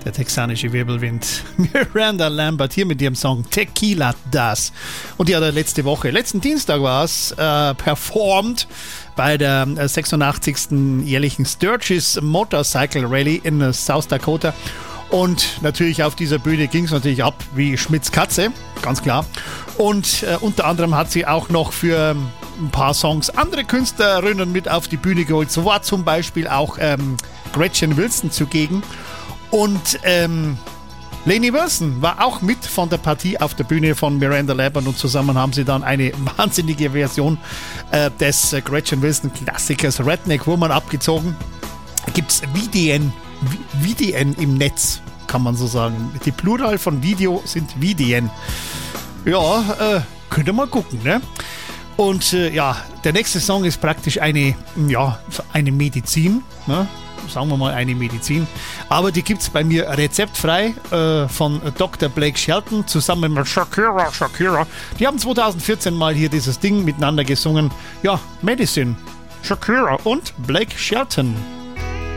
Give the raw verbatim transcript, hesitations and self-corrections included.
der texanische Wirbelwind. Miranda Lambert hier mit ihrem Song Tequila Das. Und die hat er letzte Woche, letzten Dienstag war es, äh, performt bei der sechsundachtzigsten jährlichen Sturgis Motorcycle Rally in South Dakota. Und natürlich auf dieser Bühne ging es natürlich ab wie Schmitz Katze, ganz klar. Und äh, unter anderem hat sie auch noch für ein paar Songs andere Künstlerinnen mit auf die Bühne geholt. So war zum Beispiel auch ähm, Gretchen Wilson zugegen. Und ähm, Lainey Wilson war auch mit von der Partie auf der Bühne von Miranda Lambert und zusammen haben sie dann eine wahnsinnige Version äh, des äh, Gretchen Wilson Klassikers Redneck Woman abgezogen. Da gibt es Videon, Videon im Netz, kann man so sagen. Die Plural von Video sind Videon. Ja, äh, könnt ihr mal gucken, ne? Und äh, ja, der nächste Song ist praktisch eine, ja, eine Medizin, ne? Sagen wir mal eine Medizin. Aber die gibt es bei mir rezeptfrei äh, von Doktor Blake Shelton zusammen mit Shakira, Shakira. Die haben zweitausendvierzehn mal hier dieses Ding miteinander gesungen. Ja, Medicine, Shakira und Blake Shelton.